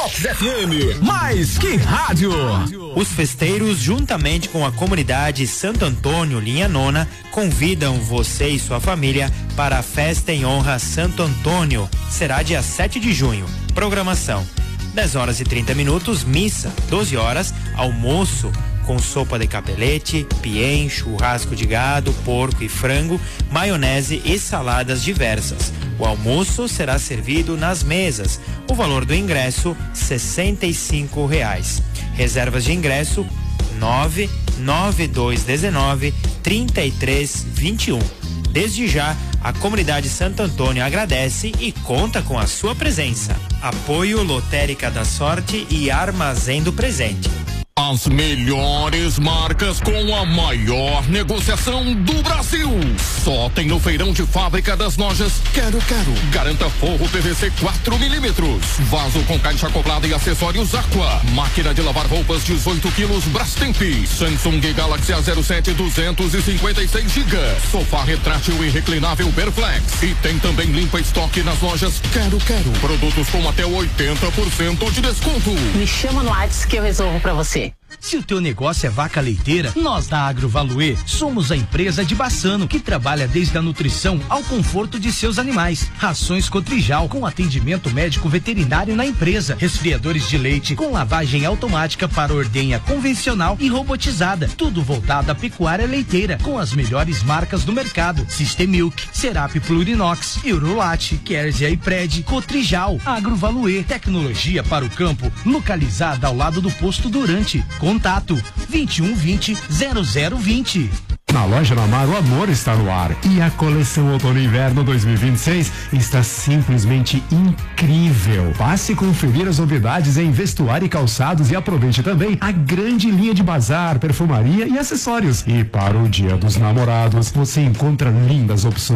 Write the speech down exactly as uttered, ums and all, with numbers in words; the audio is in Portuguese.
Vox F M, mais que rádio. Os festeiros, juntamente com a comunidade Santo Antônio Linha Nona, convidam você e sua família para a festa em honra a Santo Antônio. Será dia sete de junho. Programação: dez horas e trinta minutos, missa, doze horas, almoço com sopa de capelete, piem, churrasco de gado, porco e frango, maionese e saladas diversas. O almoço será servido nas mesas. O valor do ingresso, sessenta e cinco reais. Reservas de ingresso, nove nove dois um nove, três três dois um. Desde já, a comunidade Santo Antônio agradece e conta com a sua presença. Apoio Lotérica da Sorte e Armazém do Presente. As melhores marcas com a maior negociação do Brasil. Só tem no feirão de fábrica das lojas Quero Quero. Garanta forro P V C quatro milímetros. Vaso com caixa acoplada e acessórios Aqua. Máquina de lavar roupas dezoito quilos Brastemp. Samsung Galaxy A zero sete duzentos e cinquenta e seis gigas. Sofá retrátil e reclinável Perflex. E tem também limpa estoque nas lojas Quero Quero. Produtos com até oitenta por cento de desconto. Me chama no WhatsApp que eu resolvo pra você. Se o teu negócio é vaca leiteira, nós da Agrovaluê somos a empresa de Bassano que trabalha desde a nutrição ao conforto de seus animais. Rações Cotrijal com atendimento médico veterinário na empresa. Resfriadores de leite com lavagem automática para ordenha convencional e robotizada. Tudo voltado à pecuária leiteira com as melhores marcas do mercado. Systemilk, Serap Plurinox, Eurolate, Kerzia e Pred, Cotrijal. Agrovaluê, tecnologia para o campo, localizada ao lado do posto Durante. Contato vinte e um vinte, zero zero vinte. Na loja Namar, o amor está no ar. E a coleção Outono e Inverno dois mil e vinte e seis está simplesmente incrível. Passe conferir as novidades em vestuário e calçados e aproveite também a grande linha de bazar, perfumaria e acessórios. E para o Dia dos Namorados, você encontra lindas opções